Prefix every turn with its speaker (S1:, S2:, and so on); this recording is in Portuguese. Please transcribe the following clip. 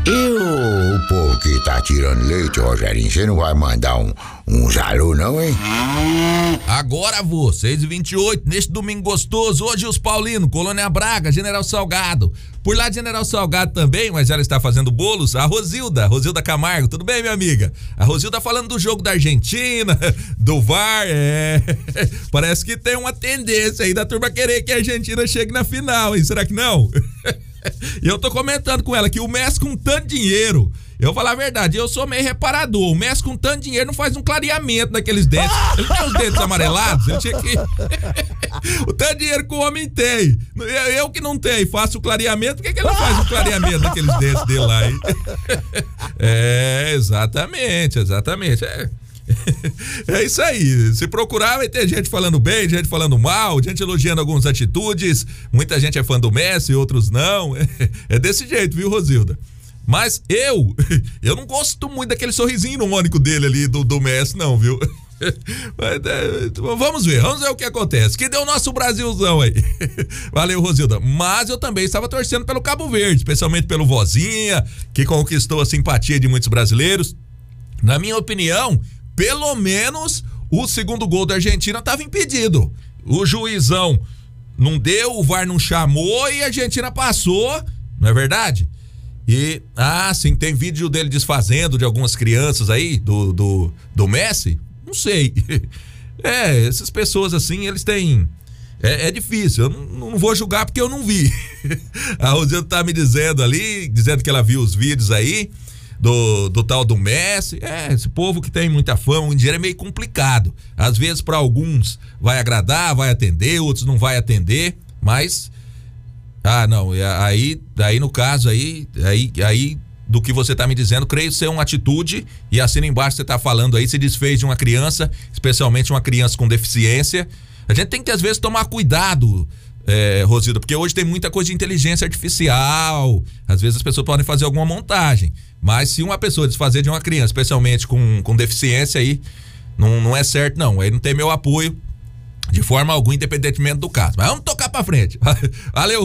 S1: E o povo que tá tirando leite, Rogerinho, você não vai mandar uns alô não, hein?
S2: Agora vou, 6h28, neste domingo gostoso, hoje os Paulinos, Colônia Braga, General Salgado. Por lá de General Salgado também, mas ela está fazendo bolos, a Rosilda Camargo, tudo bem, minha amiga? A Rosilda falando do jogo da Argentina, do VAR, parece que tem uma tendência aí da turma querer que a Argentina chegue na final, hein? Será que não? E eu tô comentando com ela que o Messi com tanto dinheiro, eu vou falar a verdade, eu sou meio reparador, o Messi com tanto dinheiro não faz um clareamento naqueles dentes, ele tem os dentes amarelados, ele tinha que... O tanto dinheiro que o homem tem, eu que não tenho, faço o clareamento, por que ele não faz um clareamento naqueles dentes dele lá, hein? Exatamente, é isso aí, se procurar vai ter gente falando bem, gente falando mal, gente elogiando algumas atitudes, muita gente é fã do Messi, outros não, é desse jeito, viu, Rosilda? Mas eu não gosto muito daquele sorrisinho irônico dele ali, do Messi não, viu? Mas, vamos ver o que acontece, que deu o nosso Brasilzão aí. Valeu, Rosilda. Mas eu também estava torcendo pelo Cabo Verde, especialmente pelo Vozinha, que conquistou a simpatia de muitos brasileiros. Na minha opinião, pelo menos o segundo gol da Argentina estava impedido. O juizão não deu, o VAR não chamou e a Argentina passou, não é verdade? E, sim, tem vídeo dele desfazendo de algumas crianças aí, do Messi, não sei. Essas pessoas assim, eles têm... É difícil, eu não vou julgar porque eu não vi. A Rosilda tá me dizendo ali, dizendo que ela viu os vídeos aí, do tal do Messi. Esse povo que tem muita fama, o dinheiro é meio complicado. Às vezes para alguns vai agradar, vai atender, outros não vai atender, mas não, aí no caso aí do que você tá me dizendo, creio ser uma atitude, e assim embaixo você tá falando aí, se desfez de uma criança, especialmente uma criança com deficiência. A gente tem que às vezes tomar cuidado, Rosilda, porque hoje tem muita coisa de inteligência artificial, às vezes as pessoas podem fazer alguma montagem, mas se uma pessoa desfazer de uma criança, especialmente com deficiência, aí não é certo não, aí não tem meu apoio de forma alguma, independentemente do caso. Mas vamos tocar pra frente. Valeu.